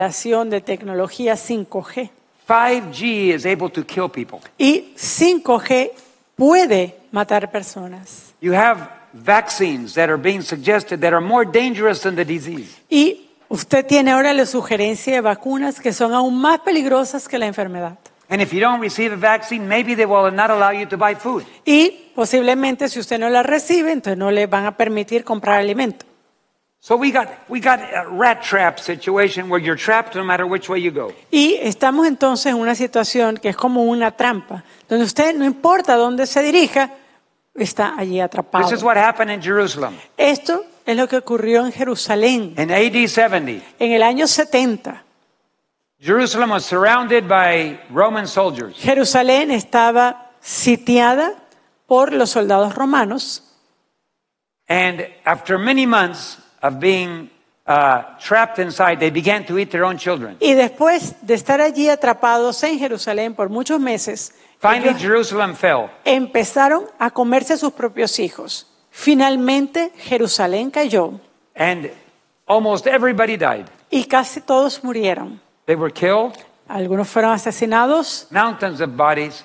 de tecnología 5G. 5G is able to kill people. Y 5G puede matar personas. You have vaccines that are being suggested that are more dangerous than the disease. Y usted tiene ahora la sugerencia de vacunas que son aún más peligrosas que la enfermedad. And if you don't receive a vaccine, maybe they will not allow you to buy food. Y posiblemente si usted no la recibe, entonces no le van a permitir comprar alimento. So we got a rat trap situation where you're trapped no matter which way you go. Y estamos entonces en una situación que es como una trampa, donde usted no importa dónde se dirija, está allí atrapado. This is what happened in Jerusalem. Esto es lo que ocurrió en Jerusalén In AD 70, en el año 70. Jerusalem was surrounded by Roman soldiers. Jerusalén estaba sitiada por los soldados romanos. And after many months of being trapped inside, they began to eat their own children. Y después de estar allí atrapados en Jerusalén por muchos meses, Finally, ellos Jerusalem fell. empezaron a comerse a sus propios hijos. Finalmente, Jerusalén cayó And almost everybody died. y casi todos murieron. They were killed, Algunos fueron asesinados mountains of bodies.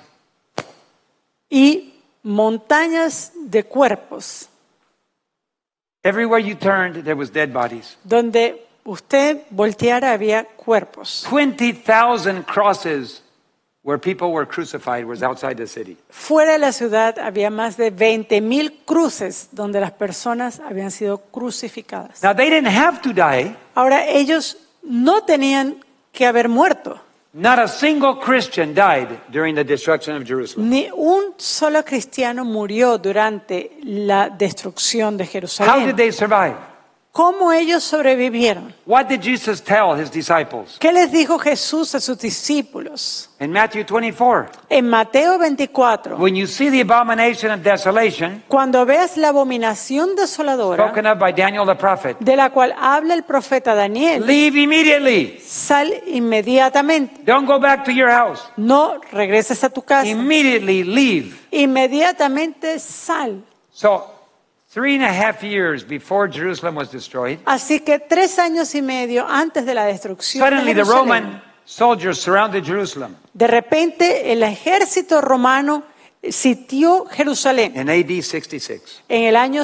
y montañas de cuerpos. Everywhere you turned, there was dead bodies. Donde usted volteara había cuerpos. 20,000 crosses where people were crucified was outside the city. Fuera de la ciudad había más de 20,000 cruces donde las personas habían sido crucificadas. Now, they didn't have to die. Ahora, ellos no tenían que haber muerto. Not a single Christian died during the destruction of Jerusalem. Ni un solo cristiano murió durante la destrucción de How did Jerusalén. they survive? ¿Cómo ellos sobrevivieron? What did Jesus tell his disciples? ¿Qué les dijo Jesús a sus discípulos? In Matthew 24, En Mateo 24, when you see the abomination of desolation cuando veas la abominación desoladora spoken of by Daniel the prophet, de la cual habla el profeta Daniel, leave immediately. sal inmediatamente. Don't go back to your house. No regreses a tu casa. Immediately leave. Inmediatamente sal. So, 3.5 years before Jerusalem was destroyed, Así que 3 años y medio antes de la destrucción de suddenly the Jerusalén, Roman soldiers surrounded Jerusalem de repente el ejército romano sitió Jerusalén in AD 66. en el año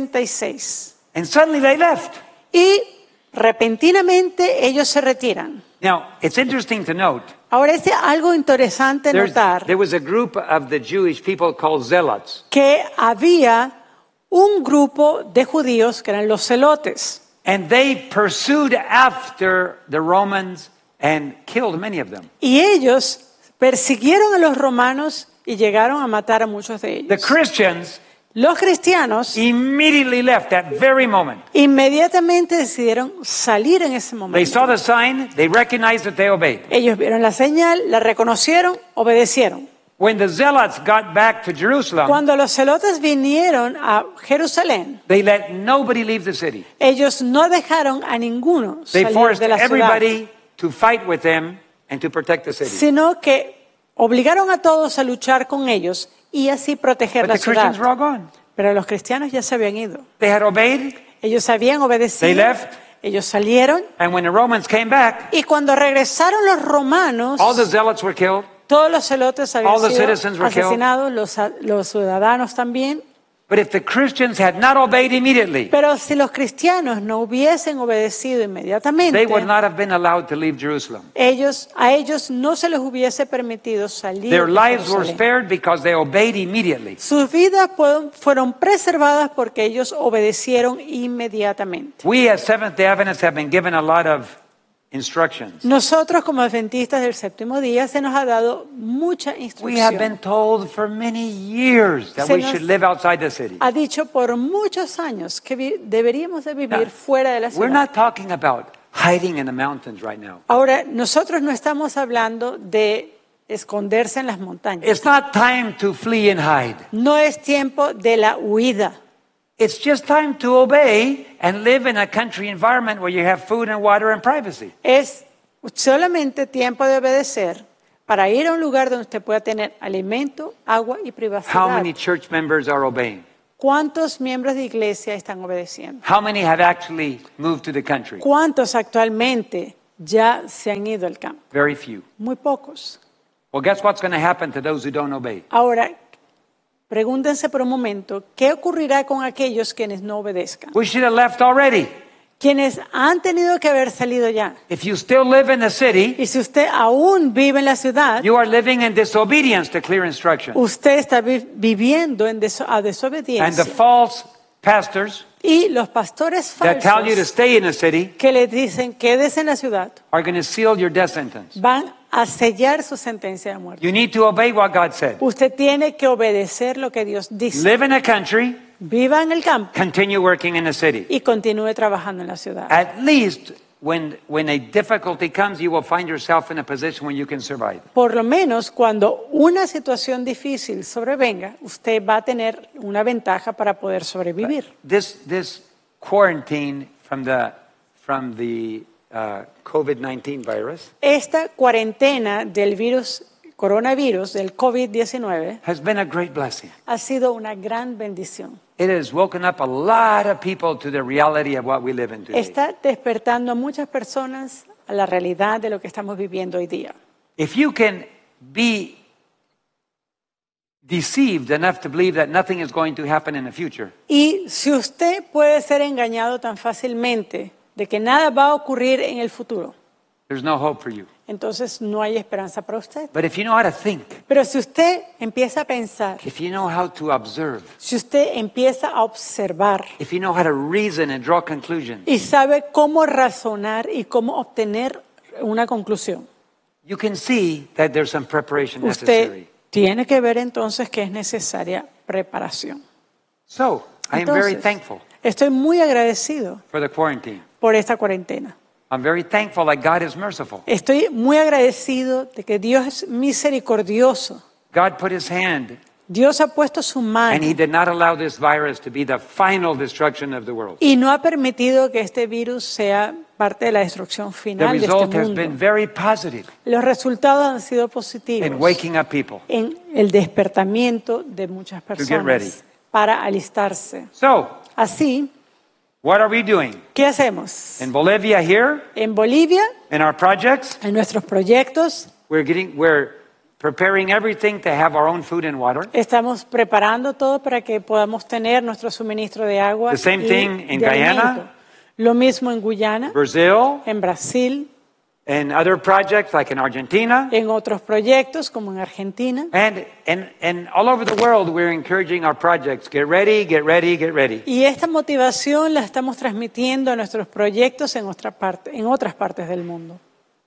66. And suddenly they left. Y repentinamente ellos se retiran. Now, it's interesting to note, Ahora es algo interesante notar there was a group of the Jewish people called zealots. que había un grupo de judíos que eran los celotes. And they pursued after the Romans and killed many of them. Y ellos persiguieron a los romanos y llegaron a matar a muchos de The ellos. Christians Los cristianos immediately left that very moment. inmediatamente decidieron salir en ese They momento. saw the sign, they recognized that they obeyed. Ellos vieron la señal, la reconocieron, obedecieron. When the zealots got back to Jerusalem, Cuando los celotes vinieron a Jerusalén, they let nobody leave the city. ellos no dejaron a ninguno They salir forced de la ciudad, everybody to fight with them and to protect the city. sino que obligaron a todos a luchar con ellos y así proteger But la the Christians ciudad. were all gone. Pero los cristianos ya se habían ido. They had obeyed, Ellos habían they obedecido, left, ellos salieron and when the Romans came back, y cuando regresaron los romanos, all the zealots were killed. todos los celotes habían All the sido citizens were killed. asesinados, los ciudadanos también. But if the Christians had not obeyed immediately, Pero si los cristianos no hubiesen obedecido inmediatamente, they would not have been allowed to leave Jerusalem. a ellos no se les hubiese permitido salir Their de lives were Jerusalén. spared because they obeyed immediately. Sus vidas fueron preservadas porque ellos obedecieron inmediatamente. We as Seventh-day Adventists have been given a lot of instructions. Nosotros como adventistas del séptimo día se nos ha dado mucha We have been instrucción. told for many years that Se we nos- should live outside the city. Ha dicho por muchos años que deberíamos de vivir Now, fuera de la We're ciudad. not talking about hiding in the mountains right now. Ahora, nosotros no estamos hablando de esconderse en las montañas. It's not time to flee and hide. No es tiempo de la huida. It's just time to obey and live in a country environment where you have food and water and privacy. Es solamente tiempo de obedecer para ir a un lugar donde usted pueda tener alimento, agua y How privacidad. many church members are obeying? ¿Cuántos miembros de iglesia están obedeciendo? How many have actually moved to the country? ¿Cuántos actualmente ya se han ido al campo. Very few. Muy pocos. Well, guess what's going to happen to those who don't obey? Ahora, pregúntense por un momento, ¿qué ocurrirá con aquellos quienes no obedezcan? We should have left already. Quienes han tenido que haber salido ya. If you still live in the city, Y si usted aún vive en la ciudad, you are living in disobedience to clear instruction. usted está viviendo en a And the desobediencia. false pastors Y los pastores that tell you to falsos stay in the city que les dicen quédese en la ciudad are going to seal your death sentence. van a sellar su sentencia de muerte. You need to obey what God said. Usted tiene que obedecer lo que Dios dice. Live in a country, Viva en el campo continue working in the city. y continúe trabajando en la ciudad. At least when a difficulty comes, you will find yourself in a position where you can survive. Por lo menos cuando una situación difícil sobrevenga, usted va a tener una ventaja para poder sobrevivir. This quarantine from the COVID-19 virus Esta cuarentena del coronavirus, del COVID-19, has been a great blessing. ha sido una gran bendición. It has woken up a lot of people to the reality of what we live in today. Está despertando a muchas personas a la realidad de lo que estamos viviendo hoy día. If you can be deceived enough to believe that nothing is going to happen in the future, Y si usted puede ser engañado tan fácilmente de que nada va a ocurrir en el futuro, there's no hope for you. entonces no hay esperanza para usted. But if you know how to think, Pero si usted empieza a pensar, if you know how to observe, si usted empieza a observar if you know how to reason and draw conclusions, y sabe cómo razonar y cómo obtener una conclusión, you can see that there's some preparation usted necessary. tiene que ver entonces que es necesaria preparación. So, I am very Entonces, thankful estoy muy agradecido for the quarantine. por esta cuarentena. I'm very thankful that God is merciful. Estoy muy agradecido de que Dios es misericordioso. God put his hand Dios ha puesto su and mano he did not allow this virus to be the final destruction of the world. y no ha permitido que este virus sea parte de la destrucción The final de result este has been mundo. very positive Los resultados han sido positivos in waking up people. en el despertamiento de muchas get ready. personas para alistarse. So, Así, what are we doing? ¿qué hacemos? In Bolivia here, En Bolivia, in our projects, en nuestros proyectos, we're preparing everything to have our own food and water. estamos preparando todo para que podamos tener nuestro suministro de agua The same y thing in de Guyana. alimento. Lo mismo en Guyana, Brazil, en Brasil, and other projects like in Argentina, en otros proyectos como en Argentina. and all over the world we're encouraging our projects. Get ready, get ready, get ready. Y esta motivación la estamos transmitiendo a nuestros proyectos en otras partes del mundo.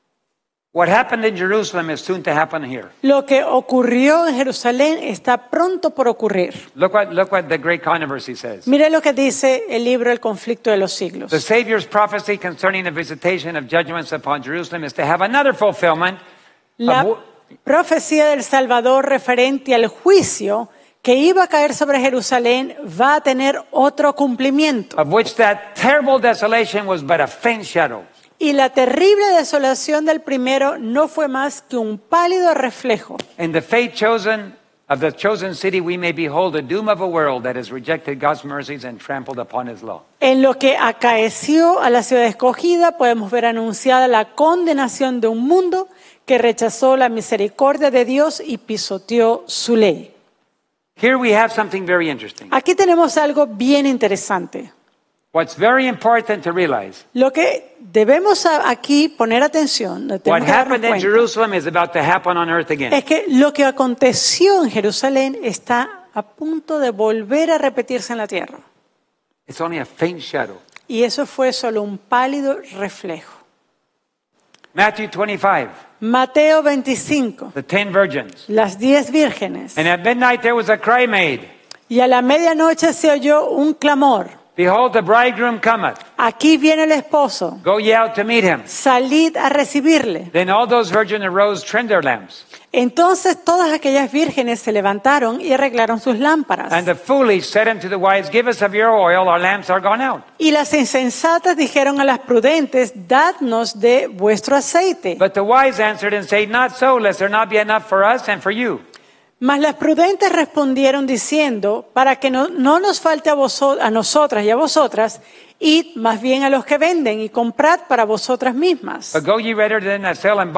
What happened in Jerusalem is soon to happen here. Lo que ocurrió en Jerusalén está pronto por ocurrir. Look what the great controversy says. Mire lo que dice el libro El conflicto de los siglos. The Savior's prophecy concerning the visitation of judgments upon Jerusalem is to have another fulfillment La of profecía del Salvador referente al juicio que iba a caer sobre Jerusalén va a tener otro cumplimiento. of which that terrible desolation was but a faint shadow. Y la terrible desolación del primero no fue más que un pálido reflejo. In the fate chosen of the chosen city, we may behold the doom of a world that has rejected God's mercies and trampled upon his law. En lo que acaeció a la ciudad escogida podemos ver anunciada la condenación de un mundo que rechazó la misericordia de Dios y pisoteó su ley. Here we have something very interesting. Aquí tenemos algo bien interesante. What's very important to realize, Lo que debemos aquí poner atención, what tenemos que darnos happened in cuenta, Jerusalem is about to happen on earth again. es que lo que aconteció en Jerusalén está a punto de volver a repetirse en la tierra. It's only a faint shadow. Y eso fue solo un pálido reflejo. Matthew 25, Mateo 25, the 10 virgins. las 10 vírgenes. And at midnight there was a cry made, Y a la medianoche se oyó un clamor. Behold, the bridegroom cometh. Aquí viene el esposo. Go ye out to meet him. Salid a recibirle. Then all those virgins arose, trimmed their lamps. Entonces todas aquellas vírgenes se levantaron y arreglaron sus lámparas. And the foolish said unto the wise, Give us of your oil, our lamps are gone out. Y las insensatas dijeron a las prudentes, dadnos de vuestro aceite. But the wise answered and said, Not so, lest there not be enough for us and for you. Mas las prudentes respondieron diciendo, para que no nos falte a nosotras y a vosotras, id más bien a los que venden y comprad para vosotras mismas. But go ye rather than that sell and buy